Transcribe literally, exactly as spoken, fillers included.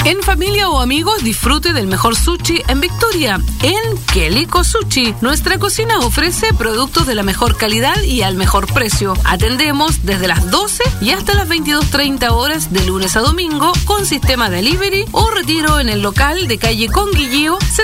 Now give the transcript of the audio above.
En familia o amigos, disfrute del mejor sushi en Victoria, en Quelico Sushi. Nuestra cocina ofrece productos de la mejor calidad y al mejor precio. Atendemos desde las doce y hasta las veintidós treinta horas de lunes a domingo con sistema delivery o retiro en el local de calle Conguillío